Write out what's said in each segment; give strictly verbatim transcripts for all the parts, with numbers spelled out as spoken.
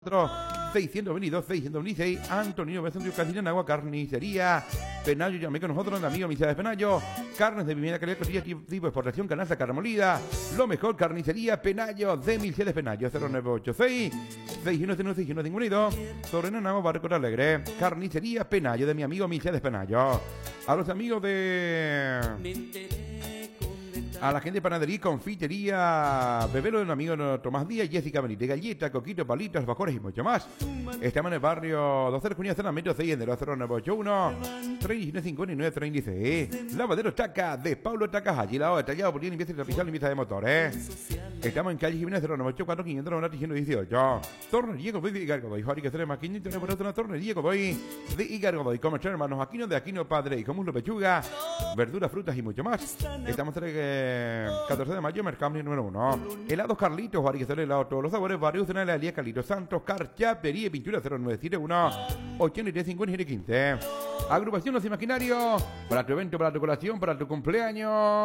seiscientos veintidós, seiscientos veintiséis, Antonio Becencio Casina, Agua, Carnicería Penayo, llamé con nosotros, amigo Misa de Penayo, carnes de vivienda, calidad, costilla, tipo exportación, canasta, carne molida, lo mejor, Carnicería Penayo, de Milcedes Penayo, cero nueve ocho seis, seis uno cero seis uno cinco dos, Torrenanagua, Barrio Cora Alegre, Carnicería Penayo, de mi amigo Milcedes Penayo, a los amigos de... A la gente de panadería y confitería Bebelo de un amigo Tomás Díaz, Jessica Benítez, galleta, coquito, palitos, bajores y mucho más. Estamos en el barrio dos de junio, zona metro seis, en el cero nueve ocho uno, treinta y nueve cincuenta y nueve treinta y seis. Lavadero Taca de Paulo Taca, allí la detallado por limpieza y trapización, limpieza de motores. Estamos en calle Jiménez cero nueve ocho cuatro, quinientos noventa y ciento dieciocho. Tornería Godoy de Igar Godoy, Fábrica de Maquina, tenemos una tornería Godoy de Igar Godoy, comercial hermanos Aquino de Aquino Padre y con muslo, pechuga, verduras, frutas y mucho más. Estamos en el catorce de mayo, Mercado número uno. Helados Carlitos, variedad de helados, todos los sabores, varios de la Alía Carlitos Santos, Carchapería y Pintura cero nueve siete uno, ochenta y tres cincuenta y quince. Agrupación Los Imaginarios, para tu evento, para tu colación, para tu cumpleaños.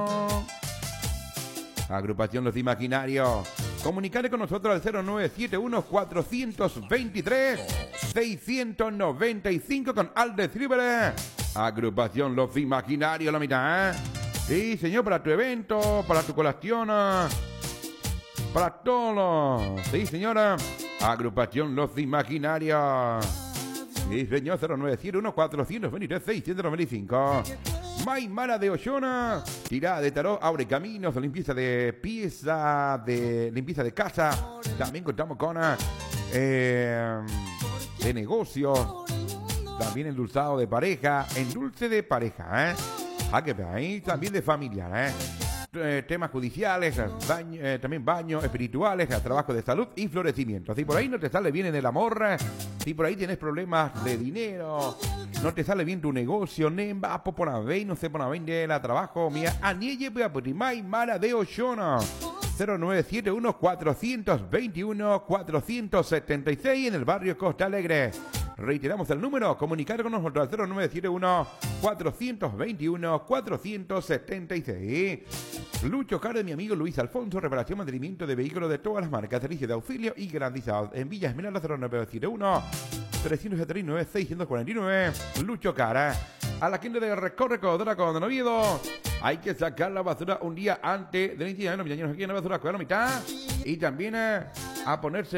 Agrupación Los Imaginarios. Comunicare con nosotros al cero nueve siete uno, cuatro dos tres, seis nueve cinco con Alde Silver. Agrupación Los Imaginarios, la mitad, ¿eh? Sí, señor, para tu evento, para tu colación, para todos. Sí, señora. Agrupación Los Imaginarios. Sí, señor, cero nueve siete uno, cuatro dos tres, seis nueve cinco. Maimara de Ollona, tirada de tarot, abre caminos, limpieza de pieza, de limpieza de casa. También contamos con eh, de negocio, también endulzado de pareja, endulce de pareja, ¿eh? Ah, que ahí también de familiar, ¿eh? Eh, temas judiciales, baño, eh, también baños espirituales, trabajo de salud y florecimiento. Si por ahí no te sale bien en el amor, si por ahí tienes problemas de dinero, no te sale bien tu negocio, nemba, poponavey, no sé, ponavey de la trabajo, mía, anielle, putimay, mara de Ollona. cero nueve siete uno, cuatro dos uno, cuatro siete seis en el barrio Costa Alegre. Reiteramos el número, comunicar con nosotros al cero nueve siete uno, cuatro dos uno, cuatro siete seis. Lucho Caro de mi amigo Luis Alfonso, reparación, mantenimiento de vehículos de todas las marcas, servicio de auxilio y garantizados en Villa Esmeralda cero nueve siete uno, tres setenta y nueve, seiscientos cuarenta y nueve. Lucho Cara. A la gente de Recorrecodora con Oviedo, hay que sacar la basura un día antes del inicio de los mañaneros aquí en la basura, cuidar la mitad. Y también eh, a ponerse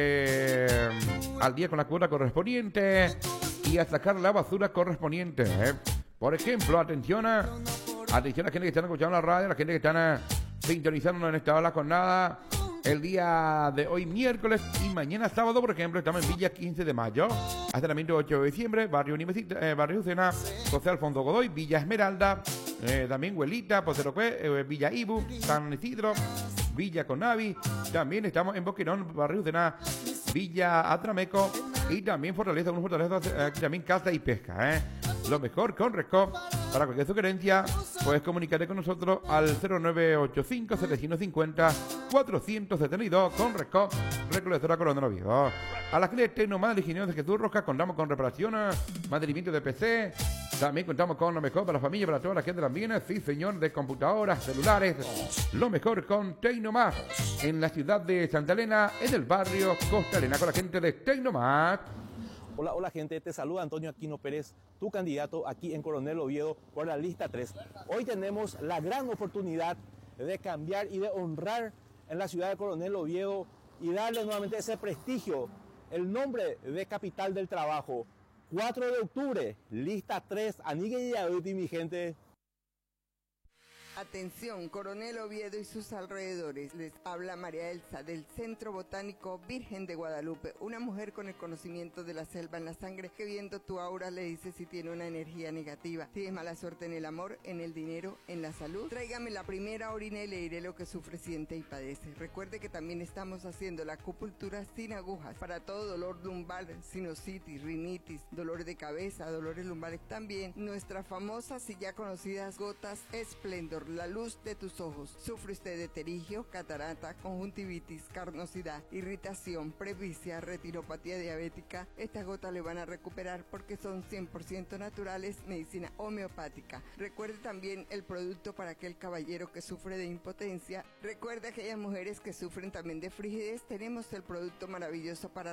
eh, al día con la cuota correspondiente y a sacar la basura correspondiente. Eh. Por ejemplo, atención a, atención a la gente que están escuchando la radio, a la gente que están eh, sintonizando en esta hora con nada. El día de hoy miércoles y mañana sábado, por ejemplo, estamos en Villa quince de mayo, Aceramiento ocho de diciembre, Barrio Universita, eh, Barrio Ucena, José Alfonso Godoy, Villa Esmeralda, eh, también Huelita, Pocerocue, eh, Villa Ibu, San Isidro, Villa Conavi, también estamos en Boquerón, Barrio Ucena, Villa Atrameco y también Fortaleza, unos fortalezas, eh, aquí también Caza y Pesca, ¿eh? Lo mejor con Rescop. Para cualquier sugerencia, puedes comunicarte con nosotros al cero nueve ocho cinco, setecientos cincuenta, cuatrocientos setenta y dos con Rescop, Recolectora Corona de Oviedo. A la gente de Tecnomad, Ingenieros de Jesús Rojas, contamos con reparaciones, mantenimiento de P C. También contamos con lo mejor para la familia, para toda la gente también. Sí, señor, de computadoras, celulares. Lo mejor con Tecnomad. En la ciudad de Santa Elena, en el barrio Costa Elena, con la gente de Tecnomad. Hola, hola gente, te saluda Antonio Aquino Pérez, tu candidato aquí en Coronel Oviedo por la lista tres. Hoy tenemos la gran oportunidad de cambiar y de honrar en la ciudad de Coronel Oviedo y darle nuevamente ese prestigio, el nombre de capital del trabajo. cuatro de octubre, lista tres, Anigue y Aduti, mi gente. Atención, Coronel Oviedo y sus alrededores. Les habla María Elsa del Centro Botánico Virgen de Guadalupe, una mujer con el conocimiento de la selva en la sangre que viendo tu aura le dice si tiene una energía negativa. Tienes mala suerte en el amor, en el dinero, en la salud. Tráigame la primera orina y le diré lo que sufre, siente y padece. Recuerde que también estamos haciendo la acupuntura sin agujas para todo dolor lumbar, sinusitis, rinitis, dolor de cabeza, dolores lumbares. También nuestras famosas y ya conocidas gotas Esplendor por la luz de tus ojos. ¿Sufre usted de pterigio, catarata, conjuntivitis, carnosidad, irritación, presbicia, retinopatía diabética? Estas gotas le van a recuperar porque son cien por ciento naturales, medicina homeopática. Recuerde también el producto para aquel caballero que sufre de impotencia. Recuerde aquellas mujeres que sufren también de frigidez. Tenemos el producto maravilloso para